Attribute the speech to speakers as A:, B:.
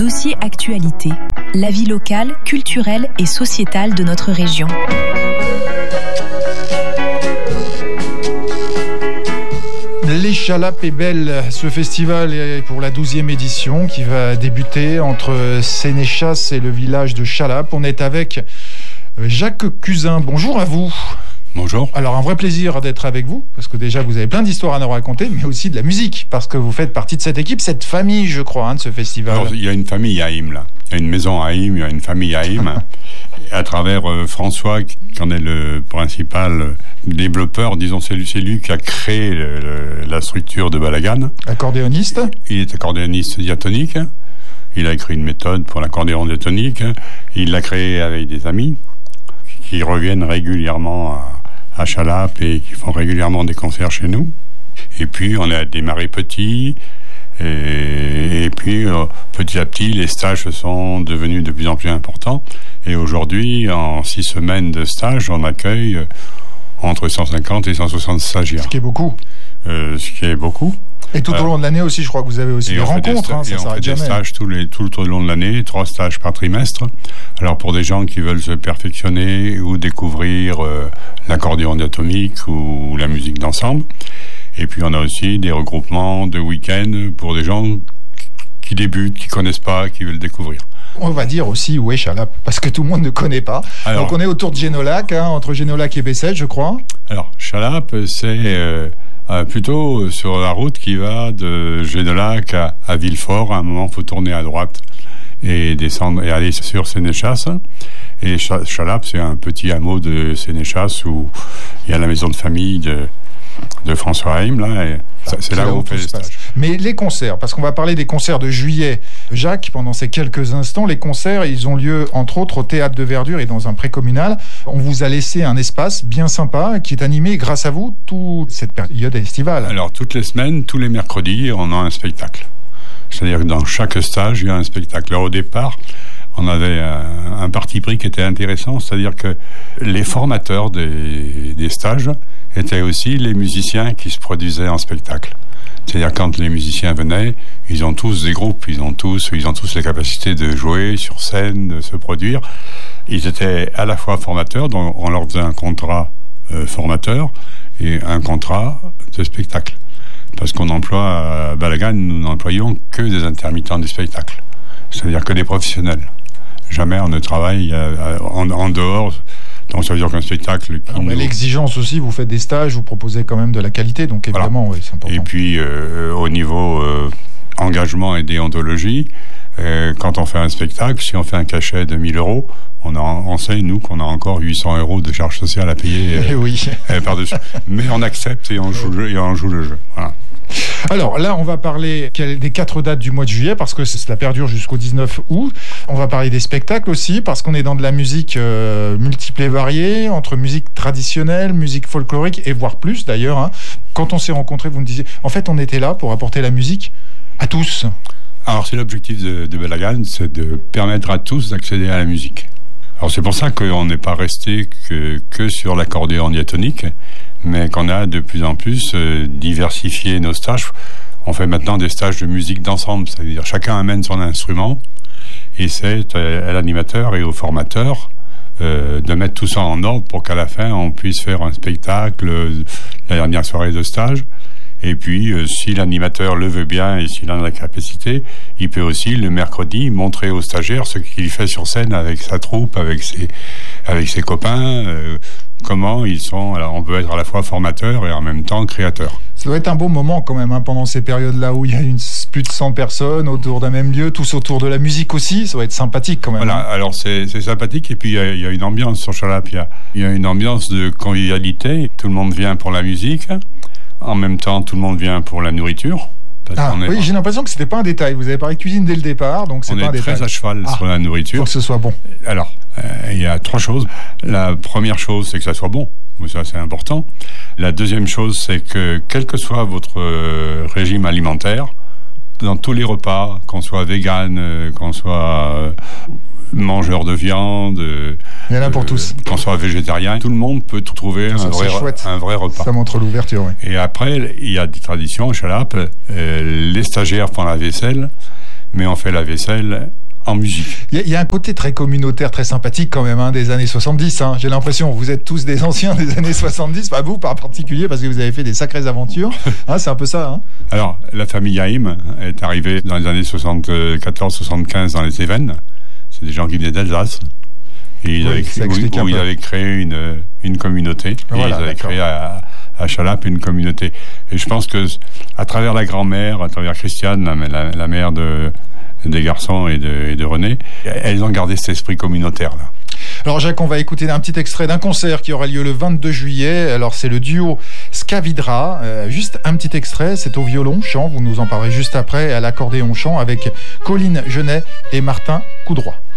A: Dossier Actualité, la vie locale, culturelle et sociétale de notre région.
B: Les Chalapes est belle, ce festival est pour la 12e édition qui va débuter entre Sénéchas et le village de Chalapes. On est avec Jacques Cusin. Bonjour à vous.
C: Bonjour.
B: Alors un vrai plaisir d'être avec vous, parce que déjà vous avez plein d'histoires à nous raconter, mais aussi de la musique, parce que vous faites partie de cette équipe, cette famille, je crois, de ce festival.
C: Alors, il y a une famille à Haïm, là. Il y a une maison à Haïm, il y a une famille à Haïm. À travers François, qui en est le principal développeur, disons, c'est lui qui a créé la structure de Balagan.
B: Accordéoniste. Il
C: est accordéoniste diatonique. Il a écrit une méthode pour l'accordéon diatonique. Il l'a créé avec des amis qui reviennent régulièrement à Chalapes et qui font régulièrement des concerts chez nous. Et puis, on a démarré petit. Et puis, petit à petit, les stages sont devenus de plus en plus importants. Et aujourd'hui, en 6 semaines de stage, on accueille entre 150 et 160 stagiaires.
B: Ce qui est beaucoup. Et tout au long de l'année aussi, je crois que vous avez aussi des rencontres. Ça s'arrête jamais. On fait des stages tout au long de l'année, 3 stages par trimestre. Alors pour des gens qui veulent se perfectionner ou découvrir l'accordéon diatonique ou la musique d'ensemble. Et puis on a aussi des regroupements de week-ends pour des gens qui débutent, qui connaissent pas, qui veulent découvrir. On va dire aussi où est Chalapes, parce que tout le monde ne connaît pas. Alors, donc on est autour de Génolac, entre Génolac et Bessèges, je crois. Alors
C: Chalapes, c'est plutôt sur la route qui va de Génolac à Villefort. À un moment, il faut tourner à droite et descendre et aller sur Sénéchas. Et Chalapes, c'est un petit hameau de Sénéchas où il y a la maison de famille de François Haïm, là, et c'est là où on fait les stages.
B: Mais les concerts, parce qu'on va parler des concerts de juillet. Jacques, pendant ces quelques instants, les concerts, ils ont lieu, entre autres, au Théâtre de Verdure et dans un pré-communal. On vous a laissé un espace bien sympa qui est animé, grâce à vous, toute cette période estivale.
C: Alors, toutes les semaines, tous les mercredis, on a un spectacle. C'est-à-dire que dans chaque stage, il y a un spectacle. Alors, au départ, on avait un parti pris qui était intéressant, c'est-à-dire que les formateurs des stages étaient aussi les musiciens qui se produisaient en spectacle. C'est-à-dire quand les musiciens venaient, ils ont tous des groupes, ils ont tous les capacités de jouer sur scène, de se produire. Ils étaient à la fois formateurs, donc on leur faisait un contrat formateur et un contrat de spectacle. Parce qu'on emploie à Balagan, nous n'employons que des intermittents du spectacle. C'est-à-dire que des professionnels. Jamais on ne travaille en dehors. Donc ça veut dire qu'un spectacle...
B: L'exigence aussi, vous faites des stages, vous proposez quand même de la qualité, donc évidemment, voilà. Oui, c'est important.
C: Et puis, au niveau engagement et déontologie, quand on fait un spectacle, si on fait un cachet de 1 000 €, on sait, nous, qu'on a encore 800 € de charges sociales à payer par-dessus. Mais on accepte et on joue le jeu. Voilà.
B: Alors là, on va parler des 4 dates du mois de juillet, parce que cela perdure jusqu'au 19 août. On va parler des spectacles aussi, parce qu'on est dans de la musique multiple et variée, entre musique traditionnelle, musique folklorique, et voire plus d'ailleurs. Quand on s'est rencontrés, vous me disiez, en fait, on était là pour apporter la musique à tous.
C: Alors c'est l'objectif de Balagan, c'est de permettre à tous d'accéder à la musique. Alors c'est pour ça qu'on n'est pas resté que sur l'accordéon diatonique, mais qu'on a de plus en plus diversifié nos stages. On fait maintenant des stages de musique d'ensemble, c'est-à-dire chacun amène son instrument, et c'est à l'animateur et au formateur de mettre tout ça en ordre pour qu'à la fin on puisse faire un spectacle la dernière soirée de stage. Et puis, si l'animateur le veut bien et s'il en a la capacité, il peut aussi, le mercredi, montrer aux stagiaires ce qu'il fait sur scène avec sa troupe, avec ses copains, comment ils sont. Alors, on peut être à la fois formateur et en même temps créateur.
B: Ça doit être un beau moment quand même, pendant ces périodes-là où il y a plus de 100 personnes autour d'un même lieu, tous autour de la musique aussi. Ça doit être sympathique quand même.
C: Voilà, alors c'est sympathique. Et puis, il y a une ambiance sur Chalapes. Il y a une ambiance de convivialité. Tout le monde vient pour la musique. En même temps, tout le monde vient pour la nourriture.
B: Oui, j'ai l'impression que c'était pas un détail. Vous avez parlé de cuisine dès le départ, donc c'est pas un détail.
C: On est très à cheval sur la nourriture.
B: Faut que ce soit bon.
C: Alors, il y a 3 choses. La première chose, c'est que ça soit bon. Ça, c'est important. La deuxième chose, c'est que quel que soit votre régime alimentaire, dans tous les repas, qu'on soit vegan, qu'on soit mangeur de viande,
B: il y en a pour tous.
C: Qu'on soit végétarien, tout le monde peut trouver un vrai repas.
B: Ça montre l'ouverture, oui.
C: Et après, il y a des traditions à Chalapes. Les stagiaires font la vaisselle,
B: mais on fait la vaisselle en musique.
D: Il y a un côté très communautaire, très sympathique quand même, des années 70. J'ai l'impression, vous êtes tous des anciens des années 70, pas vous par particulier, parce que vous avez fait des sacrées aventures. C'est un peu ça.
B: Alors, la famille Haïm est arrivée dans les années 74-75 dans les Cévennes. C'est des gens qui venaient d'Alsace. Et ils avaient créé une communauté. Voilà, ils avaient créé à Chalap une communauté. Et je pense que à travers la grand-mère, à travers Christiane, la mère des garçons et de René, elles ont gardé cet esprit communautaire là.
D: Alors Jacques, on va écouter un petit extrait d'un concert qui aura lieu le 22 juillet. Alors c'est le duo Scavidra. Juste un petit extrait, c'est au violon chant, vous nous en parlerez juste après, à l'accordéon chant avec Colline Genet et Martin Coudroy.